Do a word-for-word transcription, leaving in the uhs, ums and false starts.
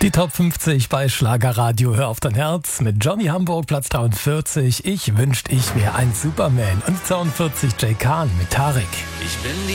Die Top fünfzig bei Schlagerradio Hör auf dein Herz mit Johnny Hamburg, Platz dreiundvierzig. Ich wünscht, ich wäre ein Superman. Und zweiundvierzig Jay Khan mit Tarek. Ich bin die